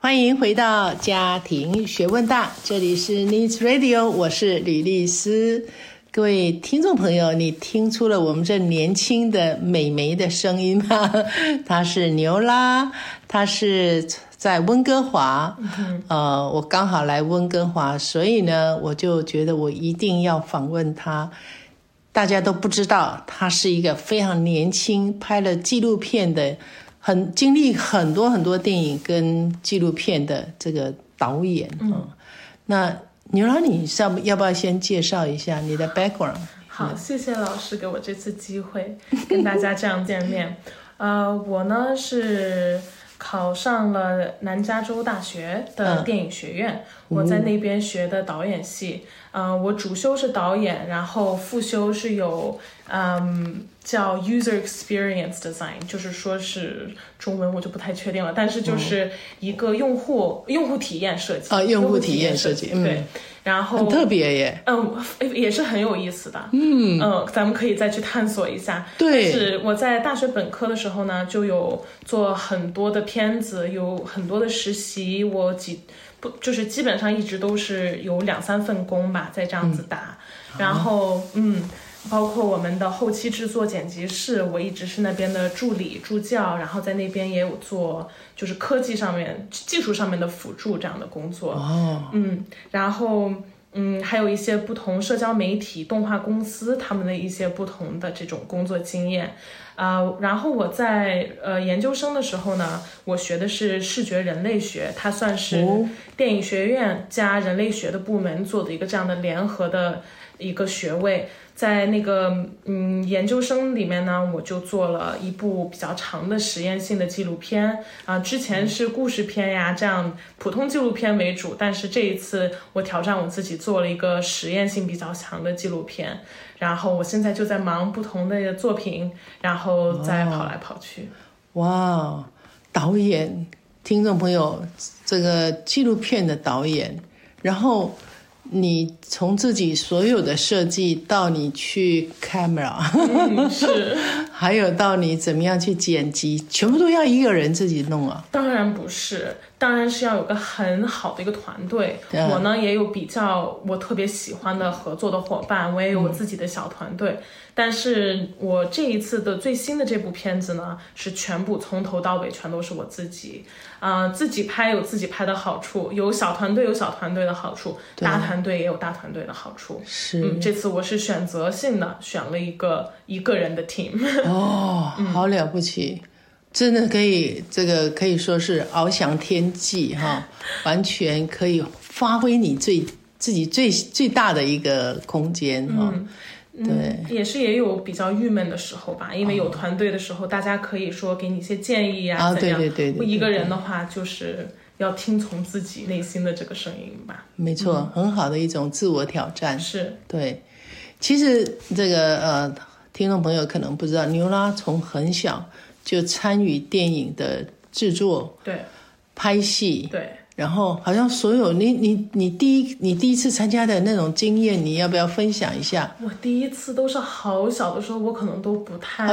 欢迎回到家庭学问大，这里是 Needs Radio， 我是吕丽丝。各位听众朋友，你听出了我们这年轻的美眉的声音吗？她是牛拉，她是在温哥华，我刚好来温哥华，所以呢，我就觉得我一定要访问她。大家都不知道，她是一个非常年轻，拍了纪录片的。经历很多电影跟纪录片的这个导演。那牛拉，你要不要先介绍一下你的 background？ 好，谢谢老师给我这次机会跟大家这样见面。我呢是考上了南加州大学的电影学院，我在那边学的导演系。我主修是导演，然后副修是有叫 user experience design， 就是说是中文我就不太确定了，但是就是一个用户体验设计。用户体验设计，对。然后很特别耶。 也是很有意思的。咱们可以再去探索一下。 对。 是我在大学本科的时候呢，就有做很多的片子，有很多的实习，就是基本上一直都是有2-3份工吧，在这样子打。然后包括我们的后期制作剪辑室，我一直是那边的助理助教，然后在那边也有做就是科技上面技术上面的辅助这样的工作。然后还有一些不同社交媒体动画公司他们的一些不同的这种工作经验。然后我在研究生的时候呢，我学的是视觉人类学，它算是电影学院加人类学的部门做的一个这样的联合的一个学位。在那个研究生里面呢，我就做了一部比较长的实验性的纪录片。之前是故事片呀，这样普通纪录片为主，但是这一次我挑战我自己，做了一个实验性比较强的纪录片。然后我现在就在忙不同的作品，然后再跑来跑去。 哇，导演，听众朋友，这个纪录片的导演，然后你从自己所有的设计到你去 camera， 是， 还有到你怎么样去剪辑，全部都要一个人自己弄啊？ 当然不是，当然是要有个很好的一个团队。我呢也有比较我特别喜欢的合作的伙伴，我也有我自己的小团队。但是我这一次的最新的这部片子呢，是全部从头到尾全都是我自己。自己拍有自己拍的好处，有小团队有小团队的好处，大团队也有大团队的好处。 是， 这次我是选择性的选了一个人的 team。 好了不起，真的可以，这个可以说是翱翔天际哈，完全可以发挥你自己最大的一个空间哈。对， 也有比较郁闷的时候吧，因为有团队的时候，大家可以说给你一些建议啊，怎样？对。一个人的话，就是要听从自己内心的这个声音吧。 没错，很好的一种自我挑战。 是， 对。其实这个听众朋友可能不知道，牛拉从很小就参与电影的制作， 对， 拍戏， 对。 然后好像所有你第一次参加的那种经验，你要不要分享一下？ 我第一次都是好小的时候，我可能都不太